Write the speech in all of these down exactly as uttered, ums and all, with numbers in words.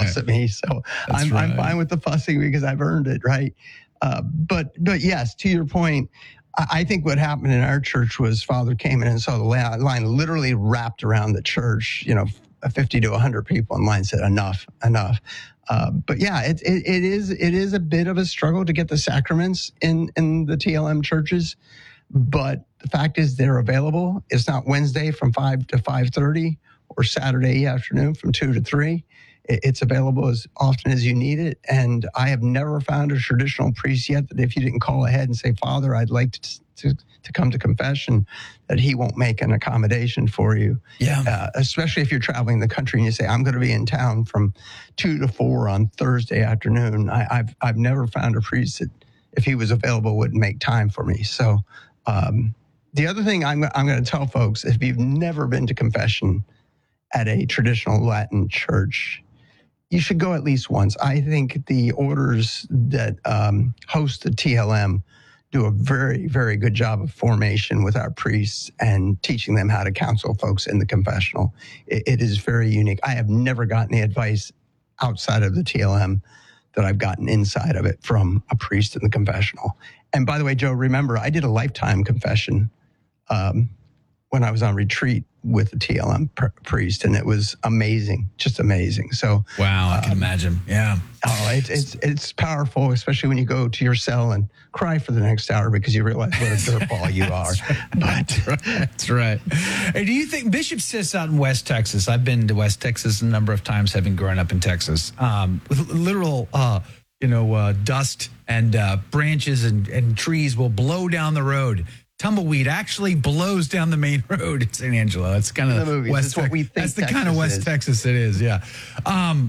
fuss at me. So I'm, right. I'm fine with the fussing because I've earned it, right? Uh, but but yes, to your point, I, I think what happened in our church was Father came in and saw the line literally wrapped around the church, you know, fifty to one hundred people in line, said enough, enough. Uh, but yeah, it, it, it is it is a bit of a struggle to get the sacraments in, in the T L M churches. But the fact is they're available. It's not Wednesday from five to five thirty or Saturday afternoon from two to three. It's available as often as you need it. And I have never found a traditional priest yet that if you didn't call ahead and say, Father, I'd like to to, to come to confession, that he won't make an accommodation for you. Yeah. Uh, especially if you're traveling the country and you say, I'm going to be in town from two to four on Thursday afternoon. I, I've I've never found a priest that, if he was available, wouldn't make time for me. So um, the other thing I'm, I'm going to tell folks, if you've never been to confession at a traditional Latin church, you should go at least once. I think the orders that um, host the T L M do a very, very good job of formation with our priests and teaching them how to counsel folks in the confessional. It, it is very unique. I have never gotten the advice outside of the T L M that I've gotten inside of it from a priest in the confessional. And by the way, Joe, remember, I did a lifetime confession um, when I was on retreat with the T L M pr- priest, and it was amazing, just amazing. So, wow, I can um, imagine. Yeah. Oh, it's it's it's powerful, especially when you go to your cell and cry for the next hour because you realize what a dirtball you are. But that's right. That's right. Hey, do you think Bishop Sis out in West Texas? I've been to West Texas a number of times, having grown up in Texas. Um, with literal, uh, you know, uh, dust and uh, branches and, and trees will blow down the road. Tumbleweed actually blows down the main road in San Angelo. It's kind of West Texas. That's the kind of West Texas it is. Yeah. Um,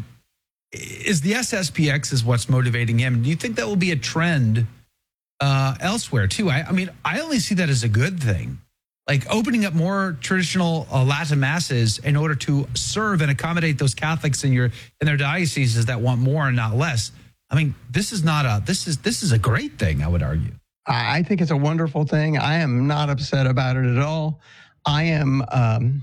is the S S P X is what's motivating him? Do you think that will be a trend uh, elsewhere too? I, I mean, I only see that as a good thing. Like opening up more traditional uh, Latin masses in order to serve and accommodate those Catholics in your in their dioceses that want more and not less. I mean, this is not a this is this is a great thing, I would argue. I think it's a wonderful thing. I am not upset about it at all. I am, um,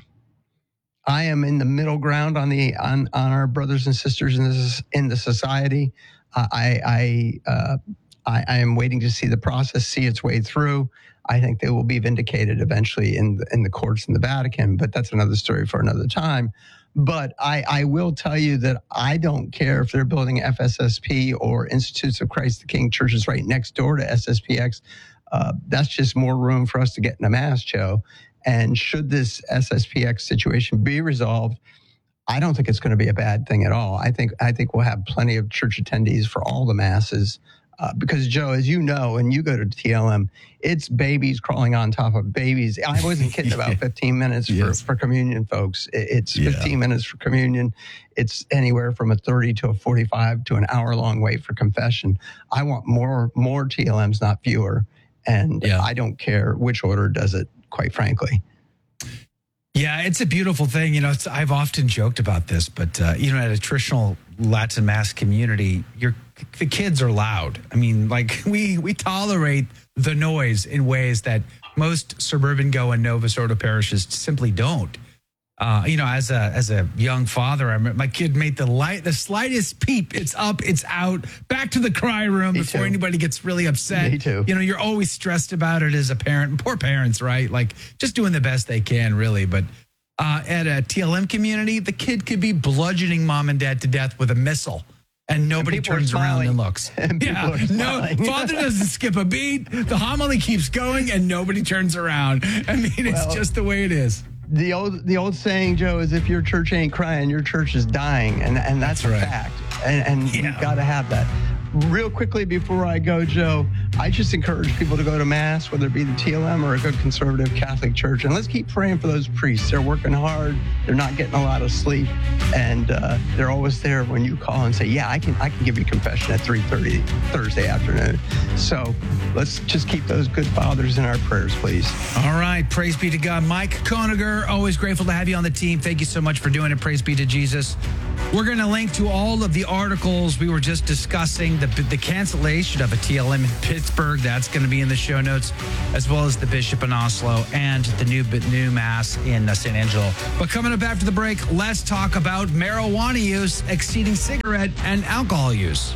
I am in the middle ground on the on, on our brothers and sisters in this in the society. Uh, I I, uh, I I am waiting to see the process see its way through. I think they will be vindicated eventually in the, in the courts in the Vatican, but that's another story for another time. But I, I will tell you that I don't care if they're building F S S P or Institutes of Christ the King churches right next door to S S P X. Uh, that's just more room for us to get in a mass, Joe. And should this S S P X situation be resolved, I don't think it's going to be a bad thing at all. I think I think we'll have plenty of church attendees for all the masses. Uh, because, Joe, as you know, when you go to T L M, it's babies crawling on top of babies. I wasn't kidding about fifteen minutes for, yes. for communion, folks. It's fifteen yeah. minutes for communion. It's anywhere from a thirty to a forty-five to an hour-long wait for confession. I want more more T L Ms, not fewer. And yeah. I don't care which order does it, quite frankly. Yeah, it's a beautiful thing. You know, it's, I've often joked about this, but, uh, you know, at a traditional Latin Mass community, you're, the kids are loud. I mean, like, we, we tolerate the noise in ways that most suburban Goa and Novus Ordo parishes simply don't. Uh, you know, as a as a young father, I remember my kid made the light, the slightest peep, it's up, it's out, back to the cry room Me before too. anybody gets really upset. Me too. You know, you're always stressed about it as a parent. Poor parents, right? Like, just doing the best they can, really. But uh, at a T L M community, the kid could be bludgeoning mom and dad to death with a missile. And nobody and turns around and looks. And yeah, no, father doesn't skip a beat. The homily keeps going, and nobody turns around. I mean, it's well, just the way it is. The old the old saying, Joe, is if your church ain't crying, your church is dying, and and that's, that's a right. fact. And, and yeah. you've got to have that. Real quickly before I go, Joe, I just encourage people to go to Mass, whether it be the T L M or a good conservative Catholic church. And let's keep praying for those priests. They're working hard. They're not getting a lot of sleep. And uh, they're always there when you call and say, yeah, I can I can give you confession at three thirty Thursday afternoon. So let's just keep those good fathers in our prayers, please. All right. Praise be to God. Mike Koeniger, always grateful to have you on the team. Thank you so much for doing it. Praise be to Jesus. We're going to link to all of the articles we were just discussing, the, the cancellation of a T L M in Pittsburgh. That's going to be in the show notes, as well as the Bishop in Oslo and the new, new Mass in uh, Saint Angelo. But coming up after the break, let's talk about marijuana use exceeding cigarette and alcohol use.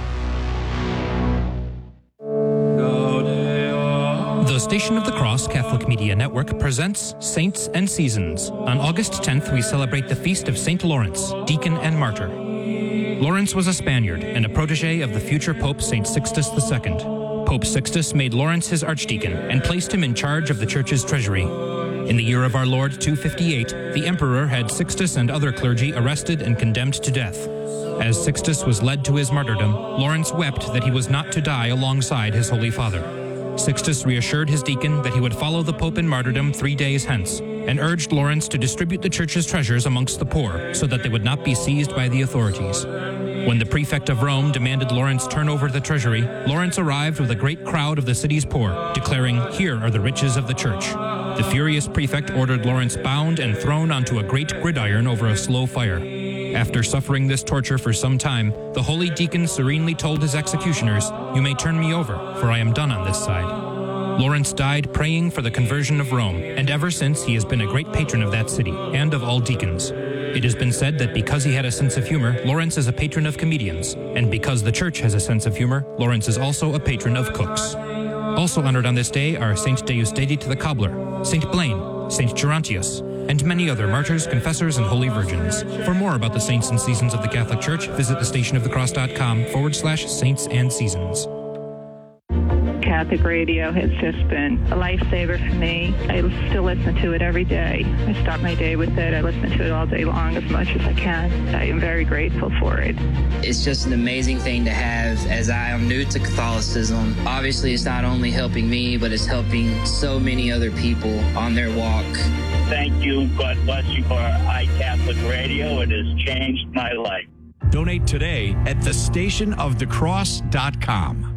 The Station of the Cross Catholic Media Network presents Saints and Seasons. On August tenth, we celebrate the feast of Saint Lawrence, deacon and martyr. Lawrence was a Spaniard and a protege of the future Pope Saint Sixtus the Second. Pope Sixtus made Lawrence his archdeacon and placed him in charge of the church's treasury. In the year of our Lord two fifty-eight, the emperor had Sixtus and other clergy arrested and condemned to death. As Sixtus was led to his martyrdom, Lawrence wept that he was not to die alongside his Holy Father. Sixtus reassured his deacon that he would follow the Pope in martyrdom three days hence, and urged Lawrence to distribute the church's treasures amongst the poor so that they would not be seized by the authorities. When the prefect of Rome demanded Lawrence turn over the treasury, Lawrence arrived with a great crowd of the city's poor, declaring, "Here are the riches of the church." The furious prefect ordered Lawrence bound and thrown onto a great gridiron over a slow fire. After suffering this torture for some time, the holy deacon serenely told his executioners, "You may turn me over, for I am done on this side." Lawrence died praying for the conversion of Rome, and ever since he has been a great patron of that city and of all deacons. It has been said that because he had a sense of humor, Lawrence is a patron of comedians, and because the church has a sense of humor, Lawrence is also a patron of cooks. Also honored on this day are Saint Deusdedit the Cobbler, Saint Blaine, Saint Gerontius, and many other martyrs, confessors, and holy virgins. For more about the saints and seasons of the Catholic Church, visit thestationofthecross.com forward slash saints and seasons. Catholic radio has just been a lifesaver for me. I still listen to it every day. I start my day with it. I listen to it all day long as much as I can. I am very grateful for it. It's just an amazing thing to have, as I am new to Catholicism. Obviously, it's not only helping me, but it's helping so many other people on their walk. Thank you. God bless you for iCatholic Radio. It has changed my life. Donate today at the station of the cross dot com.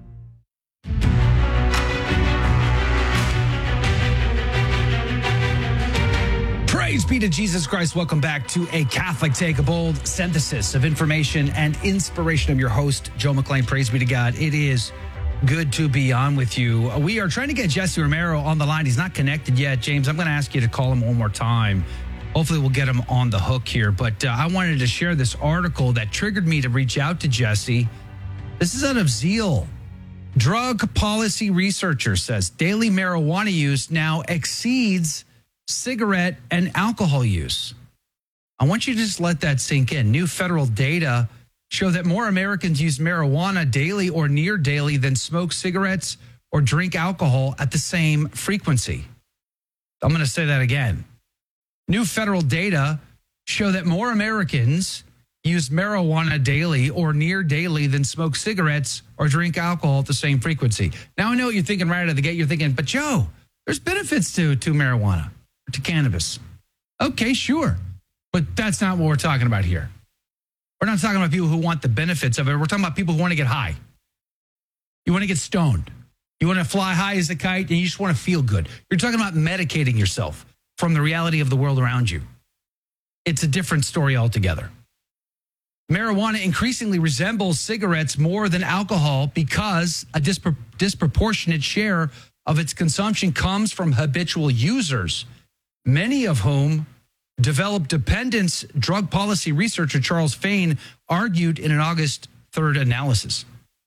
Praise be to Jesus Christ. Welcome back to A Catholic Take, a bold synthesis of information and inspiration of your host, Joe McClain. Praise be to God. It is good to be on with you. We are trying to get Jesse Romero on the line. He's not connected yet. James, I'm going to ask you to call him one more time. Hopefully we'll get him on the hook here. But uh, I wanted to share this article that triggered me to reach out to Jesse. This is out of Zeal. Drug policy researcher says daily marijuana use now exceeds cigarette and alcohol use. I want you to just let that sink in. New federal data show that more Americans use marijuana daily or near daily than smoke cigarettes or drink alcohol at the same frequency. I'm going to say that again. New federal data show that more Americans use marijuana daily or near daily than smoke cigarettes or drink alcohol at the same frequency. Now, I know what you're thinking right out of the gate. You're thinking, but Joe, there's benefits to, to marijuana, to cannabis. Okay, sure. But that's not what we're talking about here. We're not talking about people who want the benefits of it. We're talking about people who want to get high. You want to get stoned. You want to fly high as a kite and you just want to feel good. You're talking about medicating yourself from the reality of the world around you. It's a different story altogether. Marijuana increasingly resembles cigarettes more than alcohol because a dispro- disproportionate share of its consumption comes from habitual users, many of whom develop dependence. Drug policy researcher Charles Fain argued in an August third analysis.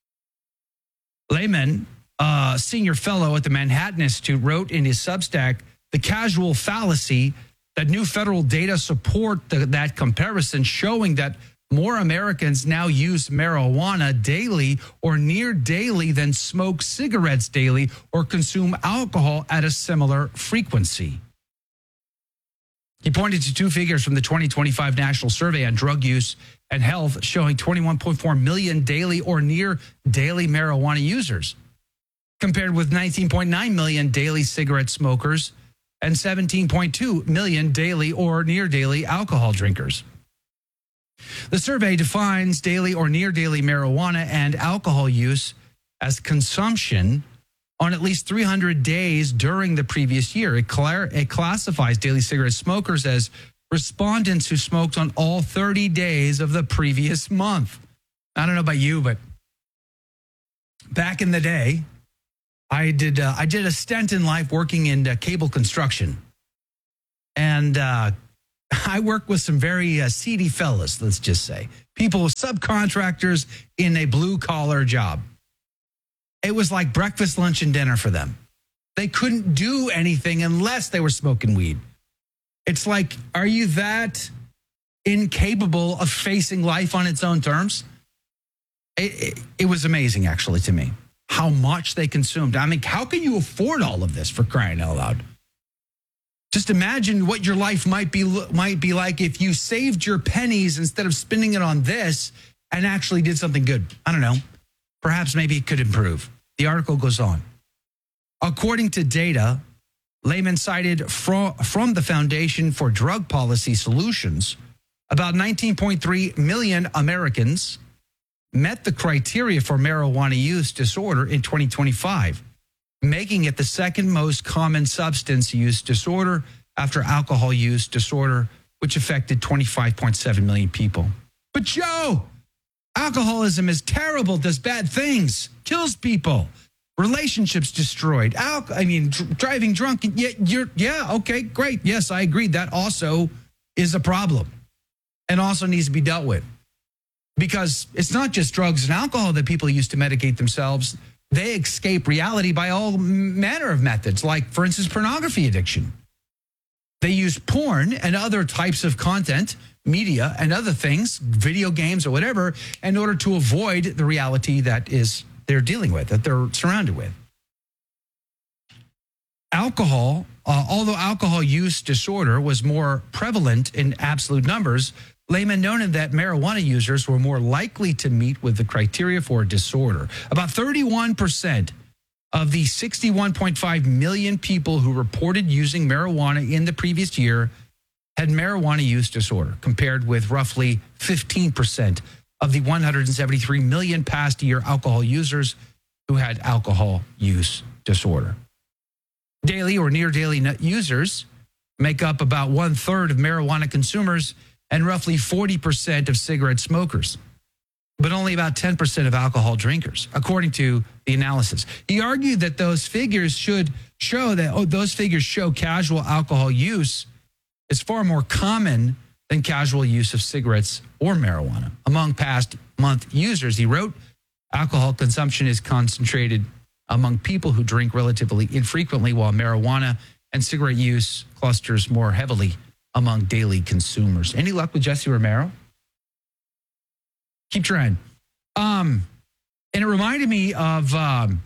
Lehman, a senior fellow at the Manhattan Institute, wrote in his Substack, "The casual fallacy that new federal data support the, that comparison, showing that more Americans now use marijuana daily or near daily than smoke cigarettes daily or consume alcohol at a similar frequency." He pointed to two figures from the twenty twenty-five National Survey on Drug Use and Health showing twenty-one point four million daily or near daily marijuana users, compared with nineteen point nine million daily cigarette smokers and seventeen point two million daily or near daily alcohol drinkers. The survey defines daily or near daily marijuana and alcohol use as consumption on at least three hundred days during the previous year. It, clar- it classifies daily cigarette smokers as respondents who smoked on all thirty days of the previous month. I don't know about you, but back in the day, I did uh, I did a stint in life working in uh, cable construction. And uh, I worked with some very uh, seedy fellas, let's just say. People, subcontractors in a blue-collar job. It was like breakfast, lunch, and dinner for them. They couldn't do anything unless they were smoking weed. It's like, are you that incapable of facing life on its own terms? It, it, it was amazing, actually, to me, how much they consumed. I mean, how can you afford all of this, for crying out loud? Just imagine what your life might be might be like if you saved your pennies instead of spending it on this and actually did something good. I don't know. Perhaps maybe it could improve. The article goes on. According to data, Lehman cited from, from the Foundation for Drug Policy Solutions, about nineteen point three million Americans met the criteria for marijuana use disorder in twenty twenty-five, making it the second most common substance use disorder after alcohol use disorder, which affected twenty-five point seven million people. But Joe, alcoholism is terrible, does bad things, kills people, relationships destroyed. Al- I mean, dr- driving drunk. Yeah, you're, yeah, okay, great. Yes, I agree. That also is a problem and also needs to be dealt with. Because it's not just drugs and alcohol that people use to medicate themselves. They escape reality by all manner of methods, like, for instance, pornography addiction. They use porn and other types of content, media and other things, video games or whatever, in order to avoid the reality that is they're dealing with, that they're surrounded with. Alcohol, uh, although alcohol use disorder was more prevalent in absolute numbers, Lehman noted that marijuana users were more likely to meet with the criteria for a disorder. About thirty-one percent of the sixty-one point five million people who reported using marijuana in the previous year had marijuana use disorder, compared with roughly fifteen percent of the one hundred seventy-three million past year alcohol users who had alcohol use disorder. Daily or near daily users make up about one third of marijuana consumers and roughly forty percent of cigarette smokers, but only about ten percent of alcohol drinkers, according to the analysis. He argued that those figures should show that, oh, those figures show casual alcohol use is far more common than casual use of cigarettes or marijuana. Among past month users, he wrote, alcohol consumption is concentrated among people who drink relatively infrequently, while marijuana and cigarette use clusters more heavily among daily consumers. Any luck with Jesse Romero? Keep trying. Um, and it reminded me of um,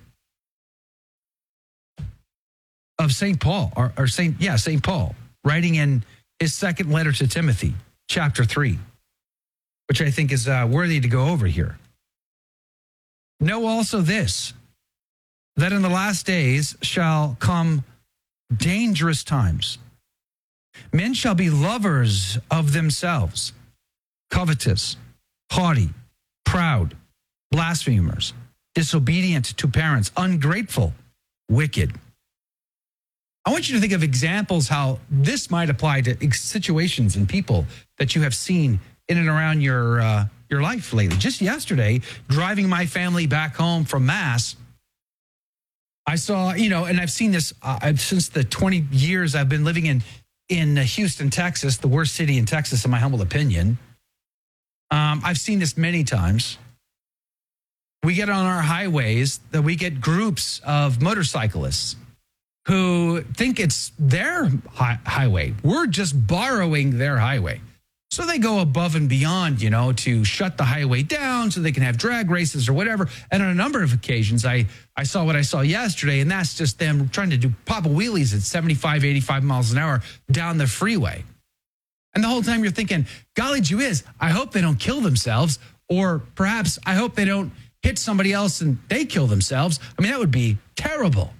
of Saint Paul, or, or Saint yeah, Saint Paul, writing in his second letter to Timothy, chapter three, which I think is uh, worthy to go over here. Know also this, that in the last days shall come dangerous times. Men shall be lovers of themselves, covetous, haughty, proud, blasphemers, disobedient to parents, ungrateful, wicked. I want you to think of examples how this might apply to situations and people that you have seen in and around your uh, your life lately. Just yesterday, driving my family back home from Mass, I saw, you know, and I've seen this uh, since the twenty years I've been living in in Houston, Texas, the worst city in Texas, in my humble opinion. Um, I've seen this many times. We get on our highways that we get groups of motorcyclists who think it's their hi- highway. We're just borrowing their highway. So they go above and beyond, you know, to shut the highway down so they can have drag races or whatever. And on a number of occasions, I, I saw what I saw yesterday, and that's just them trying to do papa wheelies at seventy-five, eighty-five miles an hour down the freeway. And the whole time you're thinking, golly gee whiz, I hope they don't kill themselves, or perhaps I hope they don't hit somebody else and they kill themselves. I mean, that would be terrible.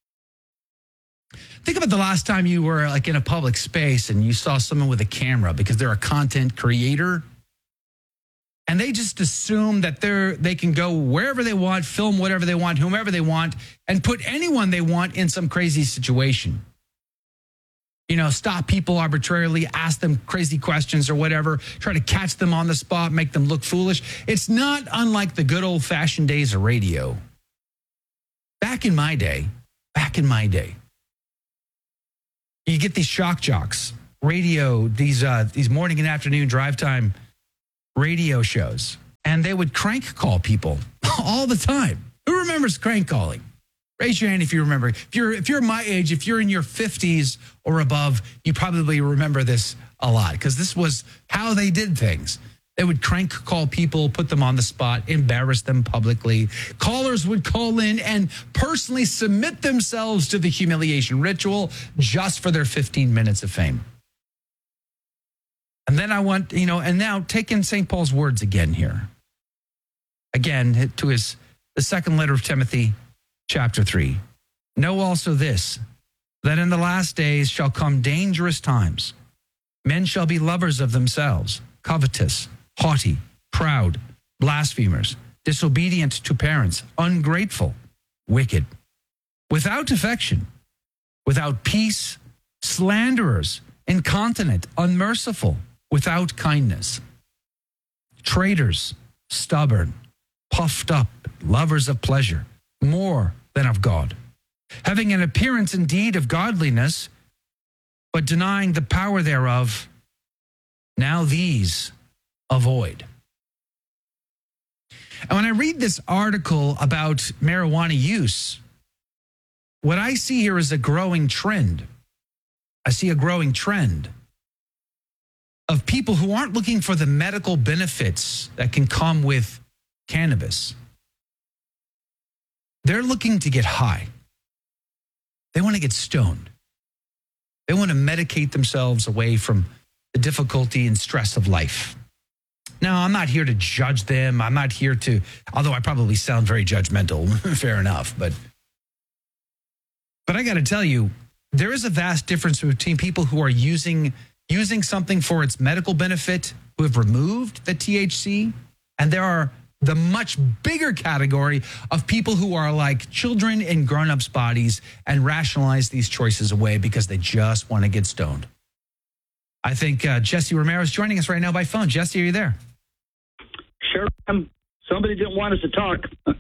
Think about the last time you were like in a public space and you saw someone with a camera because they're a content creator, and they just assume that they're they can go wherever they want, film whatever they want, whomever they want, and put anyone they want in some crazy situation. you know, stop people arbitrarily, ask them crazy questions or whatever, try to catch them on the spot, make them look foolish. It's not unlike the good old-fashioned days of radio. Back in my day, back in my day, you get these shock jocks, radio, these uh, these morning and afternoon drive time radio shows, and they would crank call people all the time. Who remembers crank calling? Raise your hand if you remember. If you're if you're my age, if you're in your fifties or above, you probably remember this a lot because this was how they did things. They would crank call people, put them on the spot, embarrass them publicly. Callers would call in and personally submit themselves to the humiliation ritual just for their fifteen minutes of fame. And then I want, you know, and now take in Saint Paul's words again here. Again, to his the second letter of Timothy, chapter three. Know also this, that in the last days shall come dangerous times. Men shall be lovers of themselves, covetous, haughty, proud, blasphemers, disobedient to parents, ungrateful, wicked, without affection, without peace, slanderers, incontinent, unmerciful, without kindness, traitors, stubborn, puffed up, lovers of pleasure, more than of God, having an appearance indeed of godliness, but denying the power thereof. Now these avoid. And when I read this article about marijuana use, what I see here is a growing trend. I see a growing trend of people who aren't looking for the medical benefits that can come with cannabis. They're looking to get high. They want to get stoned. They want to medicate themselves away from the difficulty and stress of life. Now, I'm not here to judge them. I'm not here to, although I probably sound very judgmental, fair enough. But, but I got to tell you, there is a vast difference between people who are using, using something for its medical benefit, who have removed the T H C, and there are the much bigger category of people who are like children in grown-ups' bodies and rationalize these choices away because they just want to get stoned. I think uh, Jesse Romero is joining us right now by phone. Jesse, are you there? Sure. Um, somebody didn't want us to talk.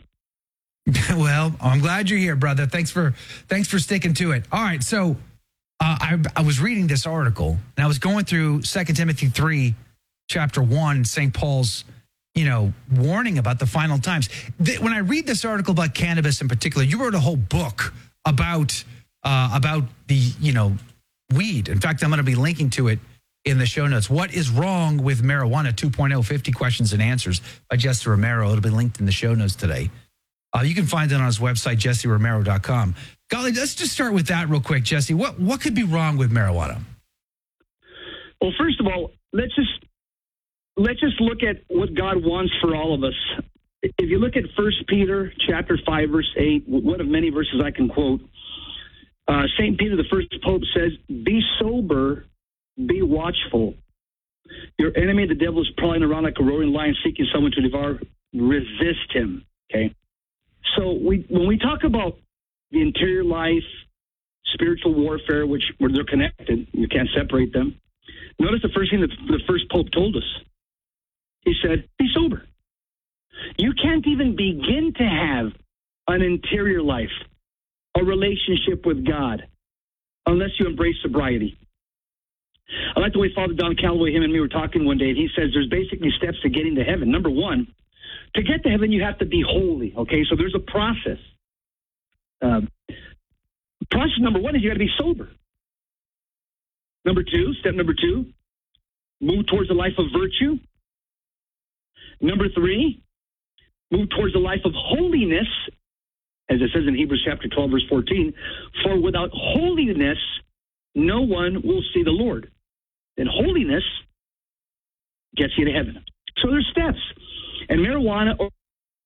Well, I'm glad you're here, brother. Thanks for thanks for sticking to it. All right, so uh, I, I was reading this article, and I was going through Second Timothy three, chapter one, Saint Paul's, you know, warning about the final times. When I read this article about cannabis in particular, you wrote a whole book about uh, about the, you know, weed. In fact, I'm going to be linking to it in the show notes. What is wrong with marijuana two point oh, fifty questions and answers by Jesse Romero. It'll be linked in the show notes today. Uh, you can find it on his website, jesse romero dot com. Golly, let's just start with that real quick, Jesse. What what could be wrong with marijuana? Well, first of all, let's just let's just look at what God wants for all of us. If you look at First Peter chapter five, verse eight, one of many verses I can quote, uh, Saint Peter, the first pope, says, "Be sober, be watchful. Your enemy, the devil, is prowling around like a roaring lion, seeking someone to devour. Resist him." Okay. So we, when we talk about the interior life, spiritual warfare, which where they're connected, you can't separate them. Notice the first thing that the first pope told us. He said, "Be sober." You can't even begin to have an interior life, a relationship with God, unless you embrace sobriety. I like the way Father Don Calloway, him and me were talking one day, and he says there's basically steps to getting to heaven. Number one, to get to heaven, you have to be holy, okay? So there's a process. Um, process number one is you got to be sober. Number two, step number two, move towards a life of virtue. Number three, move towards a life of holiness, as it says in Hebrews chapter twelve, verse fourteen, for without holiness, no one will see the Lord. And holiness gets you to heaven. So there's steps. And marijuana, or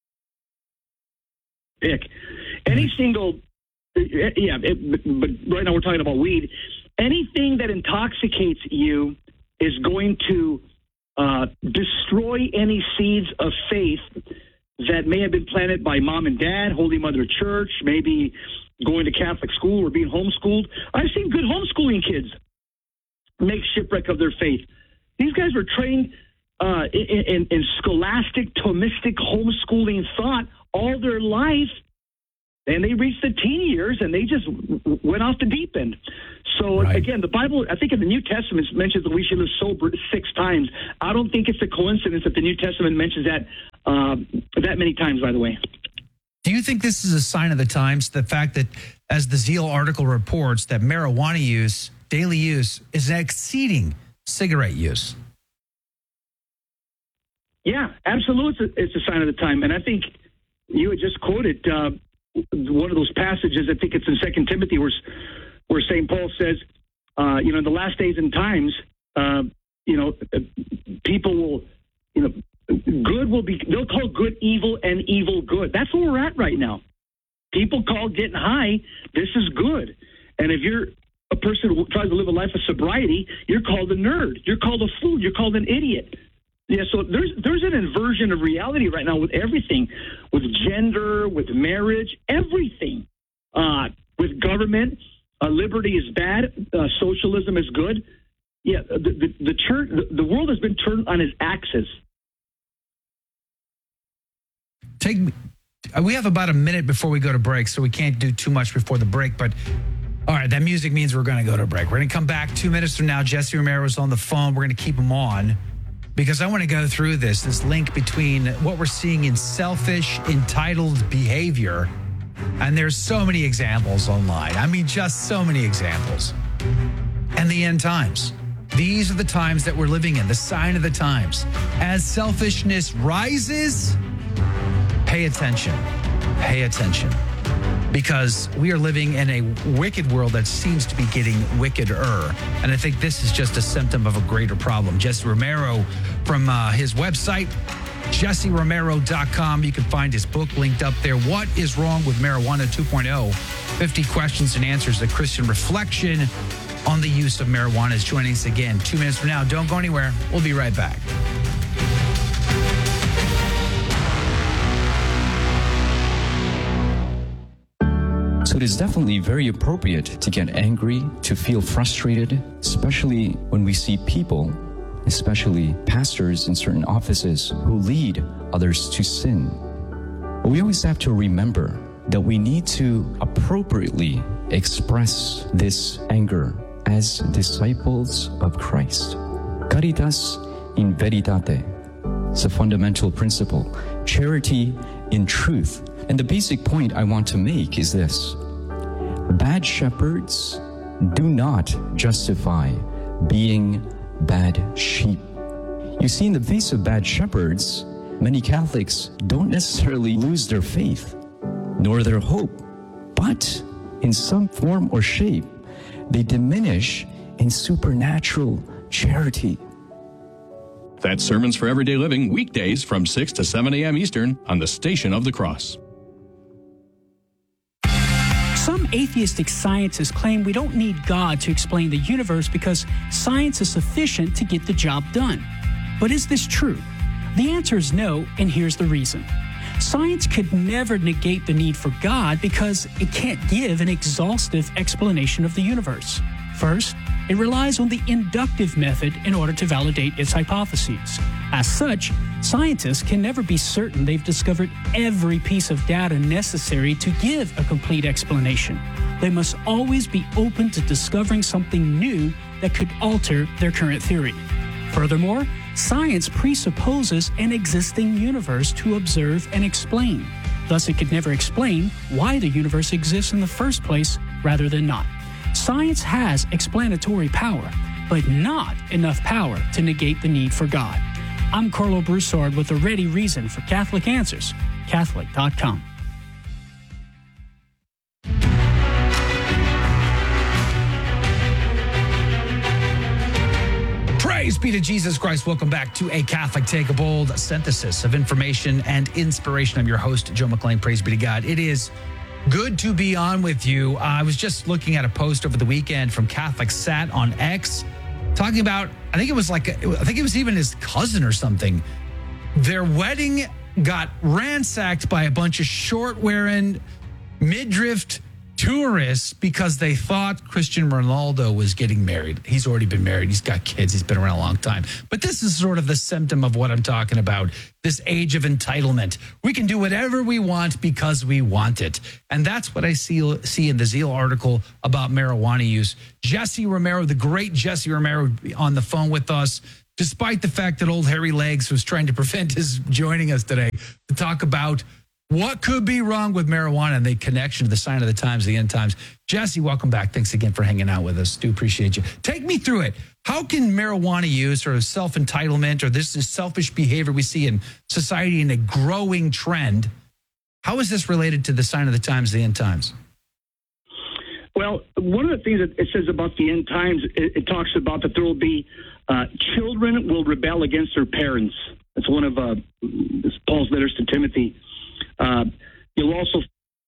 pick, any single, yeah, it, but right now we're talking about weed. Anything that intoxicates you is going to uh, destroy any seeds of faith that may have been planted by mom and dad, Holy Mother Church, maybe going to Catholic school or being homeschooled. I've seen good homeschooling kids make shipwreck of their faith. These guys were trained uh, in, in, in scholastic, Thomistic, homeschooling thought all their life. And they reached the teen years, and they just went off the deep end. So, right. Again, the Bible, I think in the New Testament, mentions that we should live sober six times. I don't think it's a coincidence that the New Testament mentions that uh, that many times, by the way. Do you think this is a sign of the times, the fact that, as the Zeal article reports, that marijuana use, daily use, is exceeding cigarette use? Yeah, absolutely. It's a, it's a sign of the time. And I think you had just quoted uh, one of those passages, I think it's in Second Timothy, where, where Saint Paul says, uh, you know, in the last days and times, uh, you know, people will, you know, good will be, they'll call good evil and evil good. That's where we're at right now. People call getting high, this is good. And if you're a person who tries to live a life of sobriety, you're called a nerd. You're called a fool. You're called an idiot. Yeah, so there's there's an inversion of reality right now with everything, with gender, with marriage, everything. Uh, with government, uh, liberty is bad, uh, socialism is good. Yeah, the the, the church, the, the world has been turned on its axis. Take me. We have about a minute before we go to break, so we can't do too much before the break. But all right, that music means we're going to go to a break. We're going to come back two minutes from now. Jesse Romero is on the phone. We're going to keep him on, because I want to go through this, this link between what we're seeing in selfish, entitled behavior, and there's so many examples online. I mean, just so many examples. And the end times. These are the times that we're living in, the sign of the times. As selfishness rises, pay attention. Pay attention. Because we are living in a wicked world that seems to be getting wickeder. And I think this is just a symptom of a greater problem. Jesse Romero, from uh, his website, jesse romero dot com. You can find his book linked up there. What is Wrong with Marijuana two point oh? fifty questions and answers, a Christian reflection on the use of marijuana, is joining us again two minutes from now. Don't go anywhere. We'll be right back. So it is definitely very appropriate to get angry, to feel frustrated, especially when we see people, especially pastors in certain offices, who lead others to sin. But we always have to remember that we need to appropriately express this anger as disciples of Christ. Caritas in veritate. It's a fundamental principle. Charity in truth. And the basic point I want to make is this. Bad shepherds do not justify being bad sheep. You see, in the face of bad shepherds, many Catholics don't necessarily lose their faith, nor their hope, but in some form or shape, they diminish in supernatural charity. That's Sermons for Everyday Living, weekdays from six to seven a.m. Eastern on the Station of the Cross. Some atheistic scientists claim we don't need God to explain the universe because science is sufficient to get the job done. But is this true? The answer is no, and here's the reason. Science could never negate the need for God because it can't give an exhaustive explanation of the universe. First, it relies on the inductive method in order to validate its hypotheses. As such, scientists can never be certain they've discovered every piece of data necessary to give a complete explanation. They must always be open to discovering something new that could alter their current theory. Furthermore, science presupposes an existing universe to observe and explain. Thus, it could never explain why the universe exists in the first place rather than not. Science has explanatory power, but not enough power to negate the need for God. I'm Carlo Broussard with a ready reason for Catholic Answers, Catholic dot com. Praise be to Jesus Christ. Welcome back to A Catholic Take a Bold, synthesis of information and inspiration. I'm your host, Joe McLean. Praise be to God. It is good to be on with you. I was just looking at a post over the weekend from Catholic Sat on X talking about, I think it was like, I think it was even his cousin or something. Their wedding got ransacked by a bunch of short-wearing, midriff tourists because they thought Cristiano Ronaldo was getting married. He's already been married. He's got kids. He's been around a long time. But this is sort of the symptom of what I'm talking about, this age of entitlement. We can do whatever we want because we want it. And that's what I see, see in the Zeal article about marijuana use. Jesse Romero, the great Jesse Romero, on the phone with us, despite the fact that old Hairy Legs was trying to prevent his joining us today to talk about what could be wrong with marijuana and the connection to the sign of the times, the end times. Jesse, welcome back. Thanks again for hanging out with us. Do appreciate you. Take me through it. How can marijuana use or self-entitlement or this is selfish behavior we see in society in a growing trend, how is this related to the sign of the times, the end times? Well, one of the things that it says about the end times, it, it talks about that there will be uh, children will rebel against their parents. That's one of uh, Paul's letters to Timothy. Uh, you'll also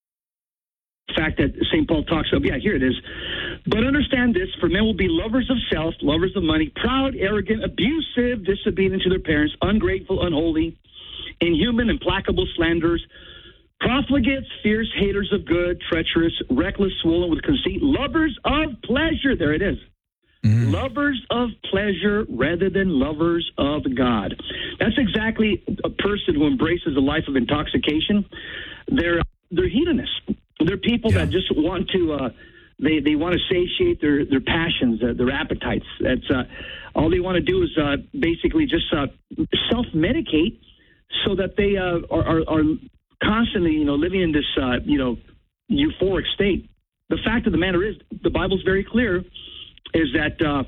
the fact that Saint Paul talks of, yeah, here it is. But understand this, for men will be lovers of self, lovers of money, proud, arrogant, abusive, disobedient to their parents, ungrateful, unholy, inhuman, implacable, slanderers, profligates, fierce, haters of good, treacherous, reckless, swollen with conceit, lovers of pleasure. There it is. Mm-hmm. Lovers of pleasure rather than lovers of God. That's exactly a person who embraces a life of intoxication. They're they're hedonists. They're people yeah. that just want to uh, they they want to satiate their their passions, uh, their appetites. That's uh, all they want to do is uh, basically just uh, self-medicate so that they uh, are, are are constantly you know living in this uh, you know euphoric state. The fact of the matter is, the Bible's very clear. Is that uh,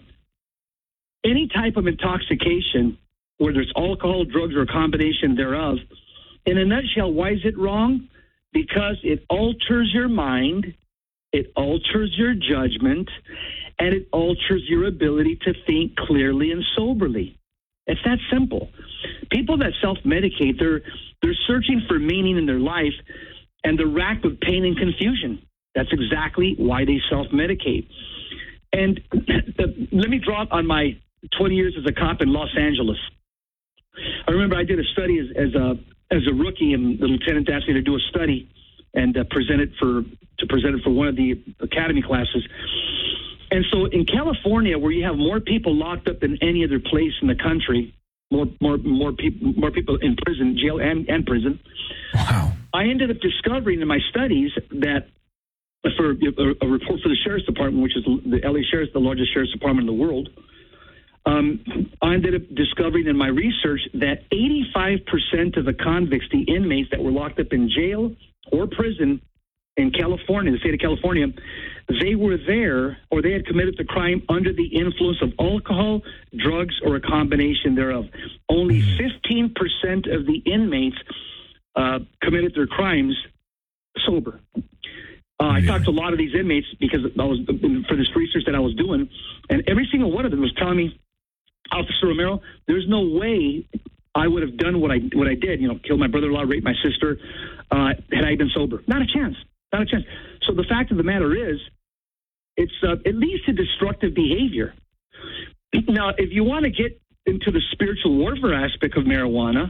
any type of intoxication, whether it's alcohol, drugs, or a combination thereof, in a nutshell, why is it wrong? Because it alters your mind, it alters your judgment, and it alters your ability to think clearly and soberly. It's that simple. People that self-medicate, they're, they're searching for meaning in their life, and they're racked with pain and confusion. That's exactly why they self-medicate. And let me draw on my twenty years as a cop in Los Angeles. I remember I did a study as, as a as a rookie, and the lieutenant asked me to do a study and uh, present it for to present it for one of the academy classes. And so, in California, where you have more people locked up than any other place in the country, more more more people more people in prison, jail, and, and prison. Wow! I ended up discovering in my studies that. For a report for the Sheriff's Department, which is the L A Sheriff's, the largest Sheriff's Department in the world, um, I ended up discovering in my research that eighty-five percent of the convicts, the inmates that were locked up in jail or prison in California, the state of California, they were there or they had committed the crime under the influence of alcohol, drugs, or a combination thereof. Only fifteen percent of the inmates uh, committed their crimes sober. Uh, I talked to a lot of these inmates because I was for this research that I was doing, and every single one of them was telling me, Officer Romero, there's no way I would have done what I what I did. You know, killed my brother-in-law, raped my sister, uh, had I been sober. Not a chance. Not a chance. So the fact of the matter is, it's uh, it leads to destructive behavior. Now, if you want to get into the spiritual warfare aspect of marijuana,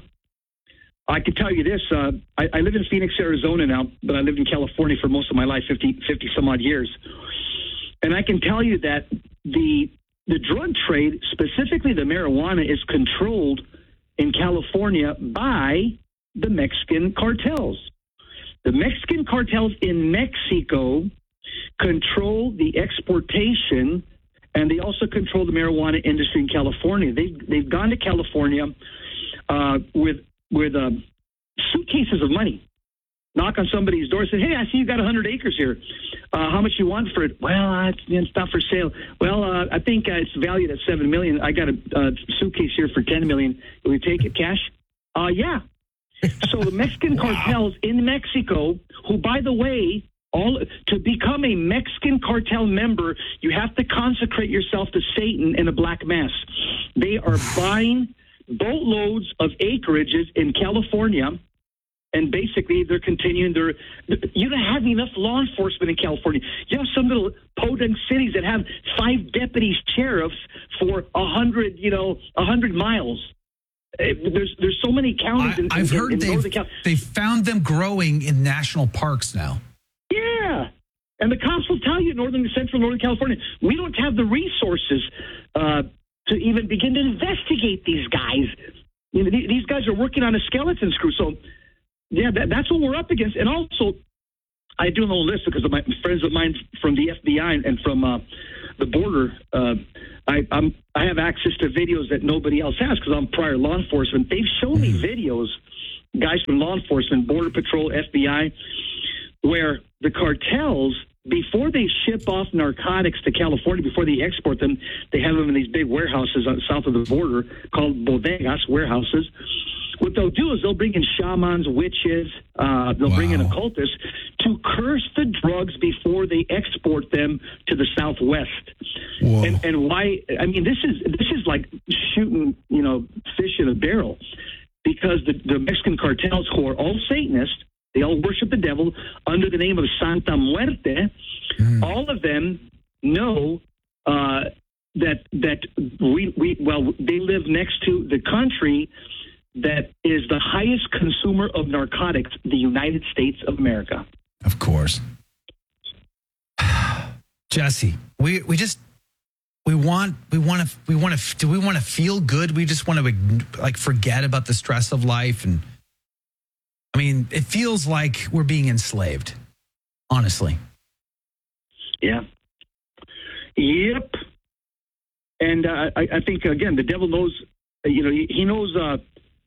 I can tell you this. Uh, I, I live in Phoenix, Arizona now, but I lived in California for most of my life, fifty, fifty some odd years. And I can tell you that the the drug trade, specifically the marijuana, is controlled in California by the Mexican cartels. The Mexican cartels in Mexico control the exportation, and they also control the marijuana industry in California. They've, they've gone to California uh, with with um, suitcases of money, knock on somebody's door and say, hey, I see you got one hundred acres here. Uh, how much you want for it? Well, uh, it's, it's not for sale. Well, uh, I think uh, it's valued at seven million dollars. I got a uh, suitcase here for ten million dollars. Will you take it cash? Uh, yeah. So the Mexican wow. cartels in Mexico, who, by the way, all to become a Mexican cartel member, you have to consecrate yourself to Satan in a black mass. They are buying boatloads of acreages in California, and basically they're continuing their. You don't have enough law enforcement in California. You have some little podunk cities that have five deputy sheriffs for a hundred, you know, a hundred miles. There's there's so many counties. I, in, I've in, heard in they've Cal- they've found them growing in national parks now. Yeah, And the cops will tell you, Northern Central Northern California, we don't have the resources uh, to even begin to investigate these guys. You know, these guys are working on a skeleton crew. So, yeah, that, that's what we're up against. And also, I do know this because of my friends of mine from the F B I and from uh, the border. Uh, I, I'm, I have access to videos that nobody else has because I'm prior law enforcement. They've shown me videos, guys from law enforcement, Border Patrol, F B I, where the cartels, before they ship off narcotics to California, before they export them, they have them in these big warehouses south of the border called bodegas, warehouses. What they'll do is they'll bring in shamans, witches, uh, they'll wow. bring in occultists to curse the drugs before they export them to the Southwest. And, and why? I mean, this is this is like shooting, you know, fish in a barrel, because the, the Mexican cartels, who are all Satanists, they all worship the devil under the name of Santa Muerte. Mm. All of them know uh, that that we we well they live next to the country that is the highest consumer of narcotics, the United States of America. Of course. Jesse, we we just we want we want to we want to do we want to feel good? We just want to like forget about the stress of life, and I mean, it feels like we're being enslaved, honestly. Yeah. Yep. And uh, I, I think again, the devil knows. You know, he, he knows. Uh,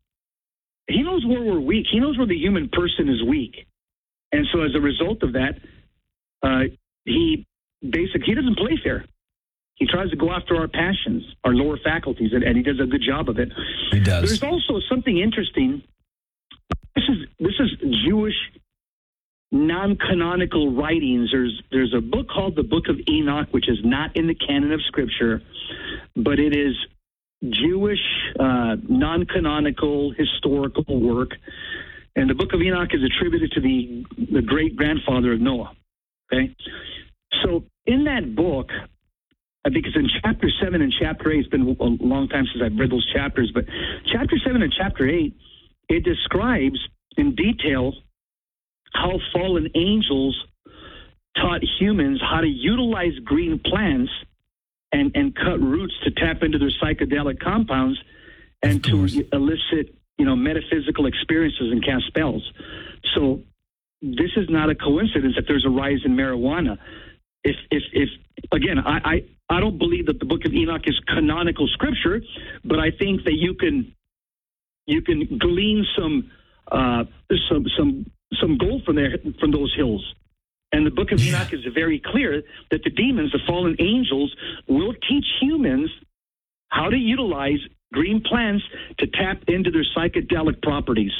He knows where we're weak. He knows where the human person is weak. And so as a result of that, uh, he basically, he doesn't play fair. He tries to go after our passions, our lower faculties, and, and he does a good job of it. He does. There's also something interesting. This is this is Jewish non-canonical writings. There's there's a book called the Book of Enoch, which is not in the canon of Scripture, but it is Jewish, uh, non-canonical, historical work. And the Book of Enoch is attributed to the, the great-grandfather of Noah. Okay? So in that book, I think it's in chapter seven and chapter eight. It's been a long time since I've read those chapters, but chapter seven and chapter eight, it describes in detail how fallen angels taught humans how to utilize green plants and, and cut roots to tap into their psychedelic compounds and to elicit, you know, metaphysical experiences and cast spells. So this is not a coincidence that there's a rise in marijuana. If, if, if again, I, I, I don't believe that the Book of Enoch is canonical scripture, but I think that you can, you can glean some, uh, some, some, some gold from there, from those hills. And the Book of yeah. Enoch is very clear that the demons, the fallen angels, will teach humans how to utilize green plants to tap into their psychedelic properties.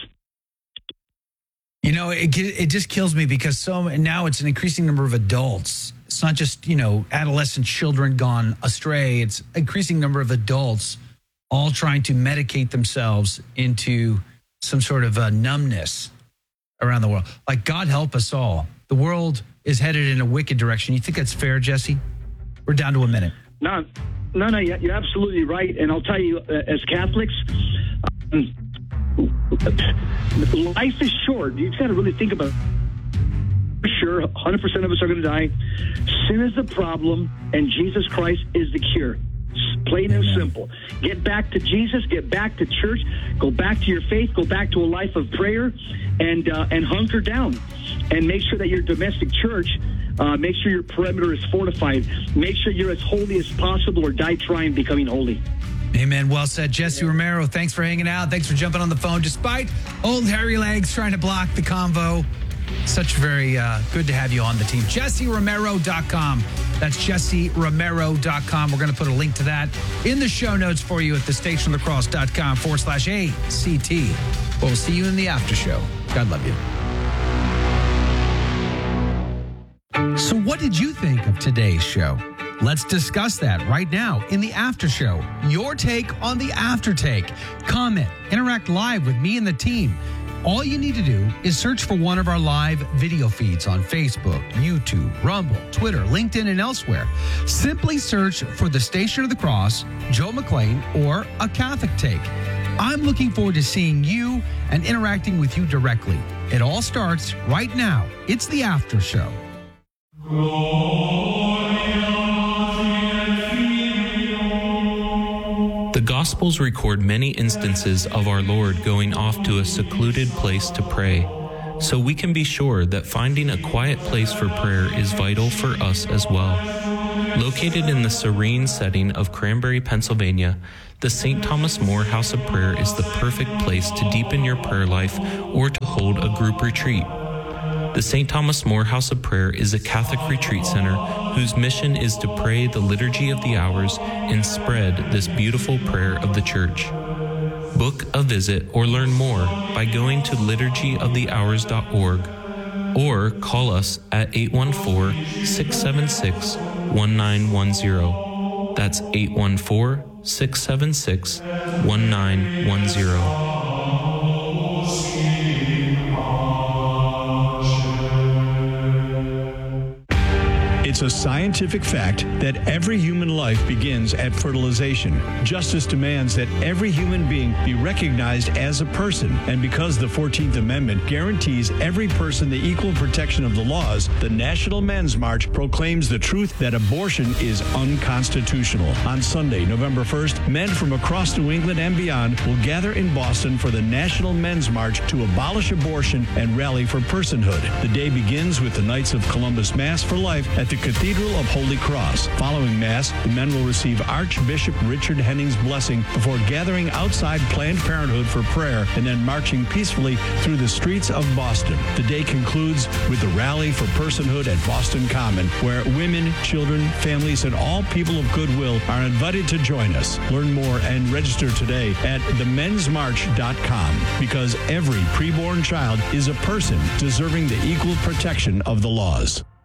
You know, it it just kills me because so now it's an increasing number of adults. It's not just, you know, adolescent children gone astray. It's an increasing number of adults all trying to medicate themselves into some sort of a numbness around the world. Like, God help us all. The world is headed in a wicked direction. You think that's fair, Jesse? We're down to a minute. No, no, no, you're absolutely right. And I'll tell you, as Catholics, um, life is short. You just got to really think about it. For sure, one hundred percent of us are going to die. Sin is the problem, and Jesus Christ is the cure. Plain and simple. Get back to Jesus. Get back to church. Go back to your faith. Go back to a life of prayer, and uh, and hunker down. And make sure that your domestic church, uh, make sure your perimeter is fortified. Make sure you're as holy as possible, or die trying becoming holy. Amen. Well said. Jesse Romero, thanks for hanging out. Thanks for jumping on the phone despite old hairy legs trying to block the convo. Such very uh, good to have you on the team. Jesse Romero dot com. That's Jesse Romero dot com. We're going to put a link to that in the show notes for you at the station of the cross dot com forward slash A C T. We'll see you in the after show. God love you. So what did you think of today's show? Let's discuss that right now in the after show. Your take on the after take. Comment, interact live with me and the team. All you need to do is search for one of our live video feeds on Facebook, YouTube, Rumble, Twitter, LinkedIn, and elsewhere. Simply search for the Station of the Cross, Joe McClain, or A Catholic Take. I'm looking forward to seeing you and interacting with you directly. It all starts right now. It's the after show. The Gospels record many instances of our Lord going off to a secluded place to pray, so we can be sure that finding a quiet place for prayer is vital for us as well. Located in the serene setting of Cranberry, Pennsylvania, the Saint Thomas More House of Prayer is the perfect place to deepen your prayer life or to hold a group retreat. The Saint Thomas More House of Prayer is a Catholic retreat center whose mission is to pray the Liturgy of the Hours and spread this beautiful prayer of the Church. Book a visit or learn more by going to liturgy of the hours dot org or call us at eight one four, six seven six, one nine one zero. That's eight one four, six seven six, one nine one zero. It's a scientific fact that every human life begins at fertilization. Justice demands that every human being be recognized as a person, and because the fourteenth Amendment guarantees every person the equal protection of the laws, the National Men's March proclaims the truth that abortion is unconstitutional. On Sunday, November first, men from across New England and beyond will gather in Boston for the National Men's March to abolish abortion and rally for personhood. The day begins with the Knights of Columbus Mass for Life at the Cathedral of Holy Cross. Following Mass, the men will receive Archbishop Richard Henning's blessing before gathering outside Planned Parenthood for prayer and then marching peacefully through the streets of Boston. The day concludes with the Rally for Personhood at Boston Common, where women, children, families, and all people of goodwill are invited to join us. Learn more and register today at the men's march dot com, because every preborn child is a person deserving the equal protection of the laws.